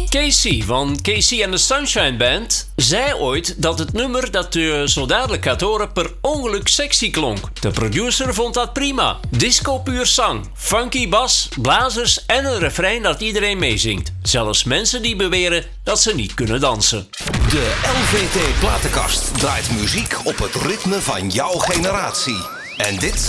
Casey van Casey and the Sunshine Band zei ooit dat het nummer dat u zo dadelijk gaat horen per ongeluk sexy klonk. De producer vond dat prima. Disco puur zang, funky bas, blazers en een refrein dat iedereen meezingt. Zelfs mensen die beweren dat ze niet kunnen dansen. De LVT Platenkast draait muziek op het ritme van jouw generatie. En dit